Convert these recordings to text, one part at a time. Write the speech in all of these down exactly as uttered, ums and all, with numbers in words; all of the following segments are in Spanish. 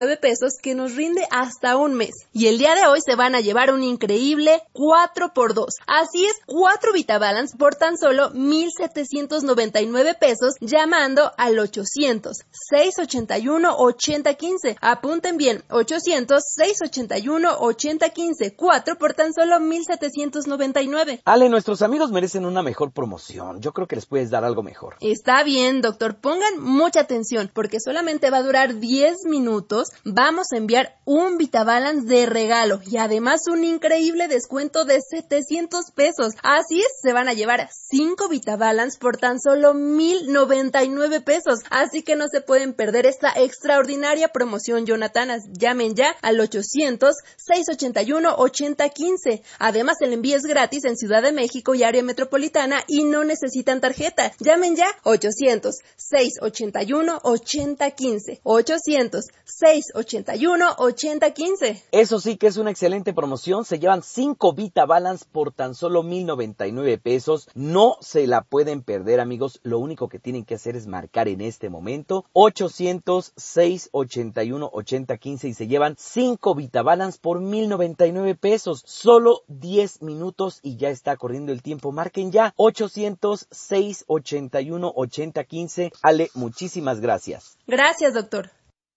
pesos que nos rinde hasta un mes. Y el día de hoy se van a llevar un increíble cuatro por dos. Así es, cuatro VitaBalance por tan solo mil setecientos noventa y nueve pesos llamando al ochocientos, seiscientos ochenta y uno, ochenta quince. Apunten bien, ochocientos, seiscientos ochenta y uno, ochenta quince. cuatro por tan solo mil setecientos noventa y nueve. Ale, nuestros amigos merecen una mejor promoción. Yo creo que les puedes dar algo mejor. Está bien, doctor. Pongan mucha atención porque solamente va a durar diez minutos. Vamos a enviar un VitaBalance de regalo y además un increíble descuento de setecientos pesos. Así es, se van a llevar cinco VitaBalance por tan solo mil noventa y nueve pesos. Así que no se pueden perder esta extraordinaria promoción, Jonathanas. Llamen ya al ochocientos, seiscientos ochenta y uno, ochenta quince. Además, el envío es gratis en Ciudad de México y área metropolitana y no necesitan tarjeta. Llamen ya ochocientos, seiscientos ochenta y uno, ochenta quince. ochocientos, seiscientos ochenta y uno, ochenta quince. Eso sí que es una excelente promoción. Se llevan cinco VitaBalance por tan solo mil noventa y nueve pesos. No se la pueden perder, amigos. Lo único que tienen que hacer es marcar en este momento ochocientos, seiscientos ochenta y uno, ochenta quince y se llevan cinco VitaBalance por mil noventa y nueve pesos. Solo diez minutos y ya está corriendo el tiempo. Marquen ya ochocientos, seiscientos ochenta y uno, ochenta quince. Ale, muchísimas gracias. Gracias, doctor.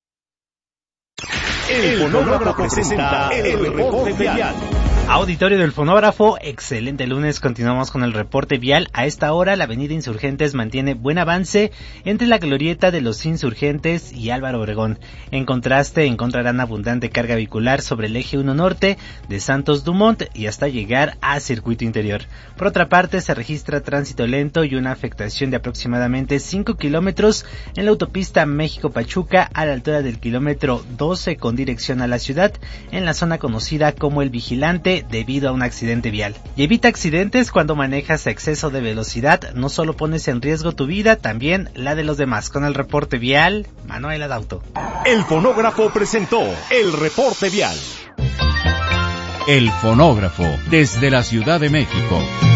El Fonógrafo presenta el reporte vial. Auditorio del Fonógrafo, excelente lunes, continuamos con el reporte vial. A esta hora la avenida Insurgentes mantiene buen avance entre la glorieta de los Insurgentes y Álvaro Obregón. En contraste encontrarán abundante carga vehicular sobre el eje uno norte de Santos Dumont y hasta llegar a Circuito Interior. Por otra parte se registra tránsito lento y una afectación de aproximadamente cinco kilómetros en la autopista México-Pachuca a la altura del kilómetro doce con dirección a la ciudad en la zona conocida como El Vigilante debido a un accidente vial. Y evita accidentes cuando manejas a exceso de velocidad, no solo pones en riesgo tu vida, también la de los demás. Con el reporte vial, Manuel Adauto. El Fonógrafo presentó el reporte vial. El Fonógrafo, desde la Ciudad de México.